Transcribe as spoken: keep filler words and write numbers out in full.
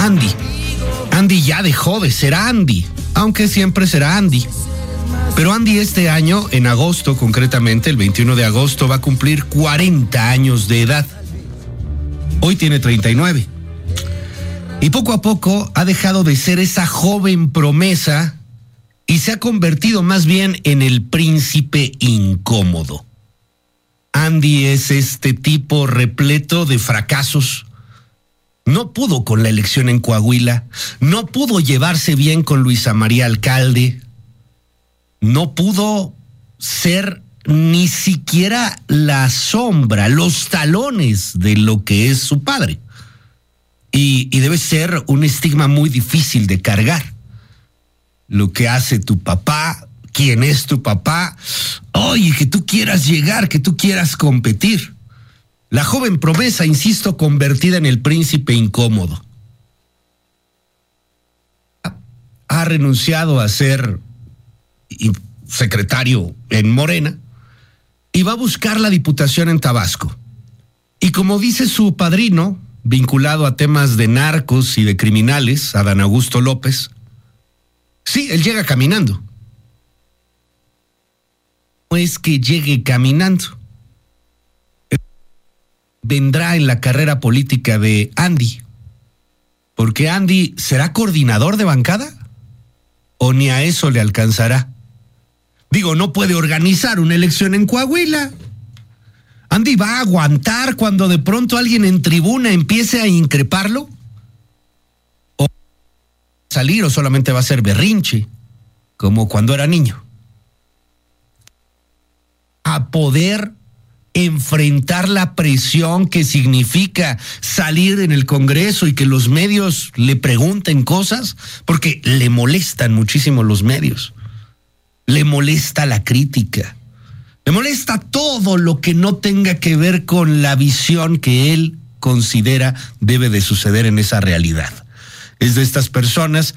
Andy. Andy ya dejó de ser Andy, aunque siempre será Andy. Pero Andy este año, en agosto concretamente, el veintiuno de agosto, va a cumplir cuarenta años de edad. Hoy tiene treinta y nueve. Y poco a poco ha dejado de ser esa joven promesa y se ha convertido más bien en el príncipe incómodo. Andy es este tipo repleto de fracasos. No pudo con la elección en Coahuila, no pudo llevarse bien con Luisa María Alcalde, no pudo ser ni siquiera la sombra, los talones de lo que es su padre. Y, y debe ser un estigma muy difícil de cargar. Lo que hace tu papá, quién es tu papá, oye, que tú quieras llegar, que tú quieras competir. La joven promesa, insisto, convertida en el príncipe incómodo. Ha renunciado a ser secretario en Morena y va a buscar la diputación en Tabasco. Y como dice su padrino, vinculado a temas de narcos y de criminales, Adán Augusto López, sí, él llega caminando. No es que llegue caminando. Vendrá en la carrera política de Andy. Porque Andy, ¿será coordinador de bancada? ¿O ni a eso le alcanzará? Digo, no puede organizar una elección en Coahuila. Andy va a aguantar cuando de pronto alguien en tribuna empiece a increparlo. O salir o solamente va a ser berrinche, como cuando era niño. A poder enfrentar la presión que significa salir en el Congreso y que los medios le pregunten cosas, porque le molestan muchísimo los medios. Le molesta la crítica. Le molesta todo lo que no tenga que ver con la visión que él considera debe de suceder en esa realidad. Es de estas personas